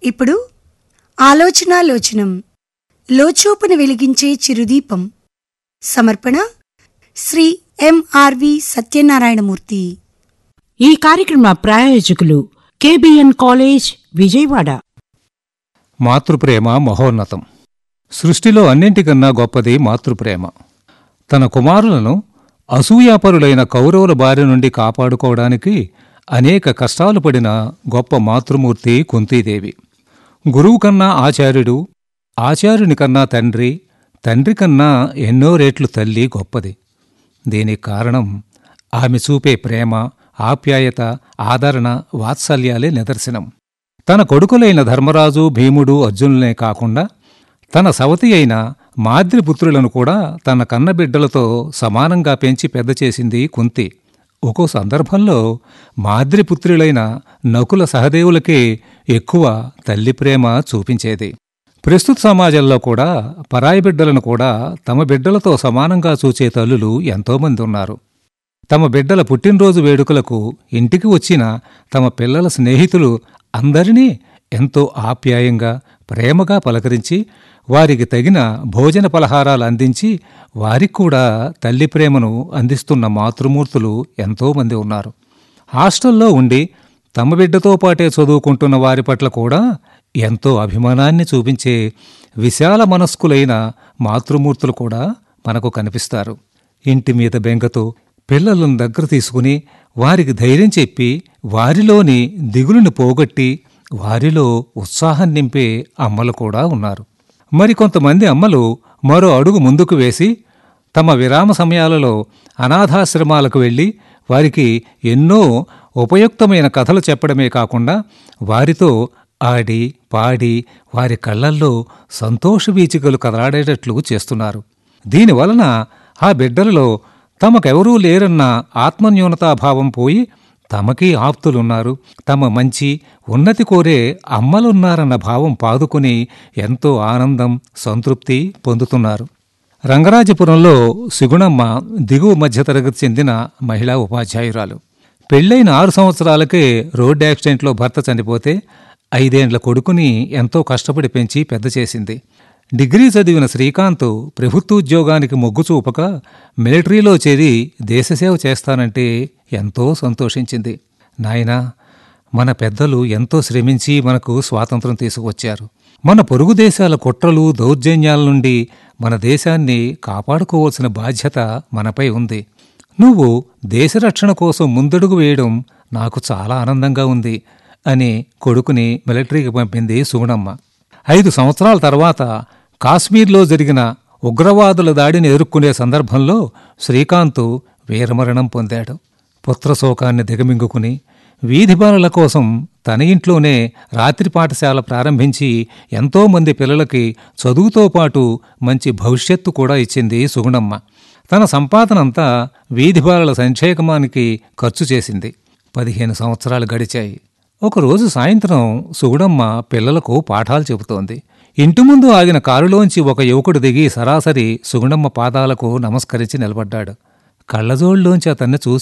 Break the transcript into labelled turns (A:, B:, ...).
A: ఇప్పుడు ఆలోచనాలోచనం లోచూపును వెలిగించే చిరుదీపం. సమర్పణ శ్రీ ఎంఆర్వి సత్యనారాయణమూర్తి.
B: ఈ కార్యక్రమ ప్రాయోజకులు కేబిఎన్ కాలేజ్, విజయవాడ.
C: మాతృప్రేమ మహోన్నతం. సృష్టిలో అన్నింటికన్నా గొప్పది మాతృప్రేమ. తన కుమారులను అసూయాపరులైన కౌరవుల బారి నుండి కాపాడుకోవడానికి అనేక కష్టాలు పడిన గొప్ప మాతృమూర్తి కుంతీదేవి. గురువు కన్నా ఆచార్యుడు, ఆచార్యుని కన్నా తండ్రి, తండ్రి కన్నా ఎన్నో రెట్లు తల్లి గొప్పది. దీనికి కారణం ఆమె చూపే ప్రేమ, ఆప్యాయత, ఆదరణ, వాత్సల్యాలే నిదర్శనం. తన కొడుకులైన ధర్మరాజు, భీముడు, అర్జునులనే కాకుండా తన సవతి అయిన మాద్రిపుత్రులను కూడా తన కన్నబిడ్డలతో సమానంగా పెంచి పెద్ద చేసింది కుంతి. ఒక్కో సందర్భంలో మాద్రిపుత్రులైన నకుల సహదేవులకే ఎక్కువ తల్లి ప్రేమ చూపించేది. ప్రస్తుత సమాజంలో కూడా పరాయి బిడ్డలను కూడా తమ బిడ్డలతో సమానంగా చూచే తల్లులు ఎంతోమంది ఉన్నారు. తమ బిడ్డల పుట్టినరోజు వేడుకలకు ఇంటికి వచ్చిన తమ పిల్లల స్నేహితులు అందరినీ ఎంతో ఆప్యాయంగా, ప్రేమగా పలకరించి వారికి తగిన భోజన పలహారాలు అందించి వారికి కూడా తల్లి ప్రేమను అందిస్తున్న మాతృమూర్తులు ఎంతోమంది ఉన్నారు. హాస్టల్లో ఉండి తమ బిడ్డతో పాటే చదువుకుంటున్న వారి పట్ల కూడా ఎంతో అభిమానాన్ని చూపించే విశాల మనస్కులైన మాతృమూర్తులు కూడా మనకు కనిపిస్తారు. ఇంటి మీద బెంగతో పిల్లలను దగ్గర తీసుకుని వారికి ధైర్యం చెప్పి వారిలోని దిగులుని పోగొట్టి వారిలో ఉత్సాహం నింపే అమ్మలు కూడా ఉన్నారు. మరికొంతమంది అమ్మలు మరో అడుగు ముందుకు వేసి తమ విరామ సమయాలలో అనాథాశ్రమాలకు వెళ్ళి వారికి ఎన్నో ఉపయుక్తమైన కథలు చెప్పడమే కాకుండా వారితో ఆడి పాడి వారి కళ్లల్లో సంతోషవీచికలు కదలాడేటట్లు చేస్తున్నారు. దీనివలన ఆ బిడ్డలలో తమకెవరూ లేరన్న ఆత్మన్యూనతాభావం పోయి తమకీ ఆప్తులున్నారు, తమ మంచి ఉన్నతి కోరే అమ్మలున్నారన్న భావం పాదుకుని ఎంతో ఆనందం, సంతృప్తి పొందుతున్నారు. రంగరాజపురంలో సుగుణమ్మ దిగువ మధ్యతరగతి చెందిన మహిళా ఉపాధ్యాయురాలు. పెళ్లైన 6 సంవత్సరాలకే రోడ్డు యాక్సిడెంట్లో భర్త చనిపోతే 5 ఏండ్ల కొడుకుని ఎంతో కష్టపడి పెంచి పెద్ద చేసింది. డిగ్రీ చదివిన శ్రీకాంత్ ప్రభుత్వోద్యోగానికి మొగ్గు చూపక మిలిటరీలో చేరి దేశసేవ చేస్తానంటే ఎంతో సంతోషించింది. నాయనా, మన పెద్దలు ఎంతో శ్రమించి మనకు స్వాతంత్రం తీసుకువచ్చారు. మన పొరుగు దేశాల కుట్రలు, దౌర్జన్యాల నుండి మన దేశాన్ని కాపాడుకోవాల్సిన బాధ్యత మనపై ఉంది. నువ్వు దేశరక్షణ కోసం ముందడుగు వేయడం నాకు చాలా ఆనందంగా ఉంది అని కొడుకుని మిలిటరీకి పంపింది సుగుణమ్మ. 5 సంవత్సరాల తర్వాత కాశ్మీర్లో జరిగిన ఉగ్రవాదుల దాడిని ఎదుర్కొనే సందర్భంలో శ్రీకాంత్ వీరమరణం పొందాడు. పుత్రశోకాన్ని దిగమింగుకుని వీధి బాలల కోసం తన ఇంట్లోనే రాత్రి పాఠశాల ప్రారంభించి ఎంతోమంది పిల్లలకి చదువుతో పాటు మంచి భవిష్యత్తు కూడా ఇచ్చింది సుగుణమ్మ. తన సంపాదనంతా వీధి బాలల సంక్షేమానికి ఖర్చు చేసింది. 15 సంవత్సరాలు గడిచాయి. ఒకరోజు సాయంత్రం సుగుణమ్మ పిల్లలకు పాఠాలు చెబుతోంది. ఇంటి ముందు ఆగిన కారులోంచి ఒక యువకుడు దిగి సరాసరి సుగుణమ్మ పాదాలకు నమస్కరించి నిలబడ్డాడు. కళ్లజోళ్ళలోంచి అతన్ని చూసి